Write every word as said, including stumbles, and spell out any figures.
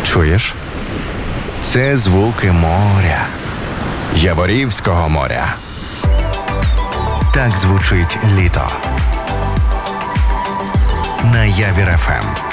Чуєш? Це звуки моря. Яворівського моря. Так звучить літо. На Явір еф ем.